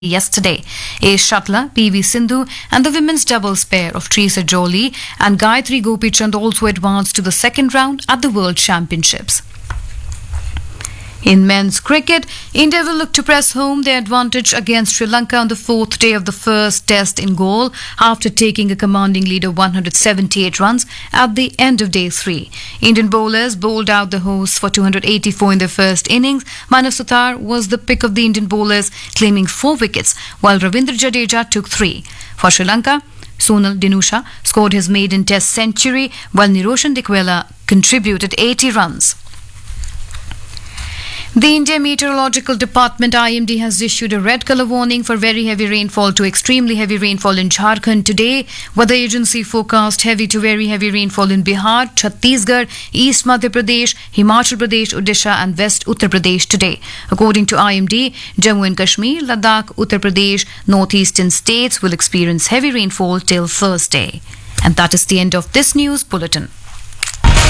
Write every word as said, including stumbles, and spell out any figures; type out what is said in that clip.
yesterday. Ace shuttler P V Sindhu and the women's doubles pair of Teresa Jolie and Gayatri Gopichand also advanced to the second round at the World Championships. In men's cricket, India will look to press home their advantage against Sri Lanka on the fourth day of the first test in Galle after taking a commanding lead of one hundred seventy-eight runs at the end of day three. Indian bowlers bowled out the hosts for two hundred eighty-four in their first innings. Manav Sutar was the pick of the Indian bowlers, claiming four wickets, while Ravindra Jadeja took three. For Sri Lanka, Sunil Dinusha scored his maiden test century, while Niroshan Dikwela contributed eighty runs. The India Meteorological Department I M D has issued a red colour warning for very heavy rainfall to extremely heavy rainfall in Jharkhand today. Weather agency forecast heavy to very heavy rainfall in Bihar, Chhattisgarh, East Madhya Pradesh, Himachal Pradesh, Odisha and West Uttar Pradesh today. According to I M D, Jammu and Kashmir, Ladakh, Uttar Pradesh, northeastern states will experience heavy rainfall till Thursday. And that is the end of this news bulletin.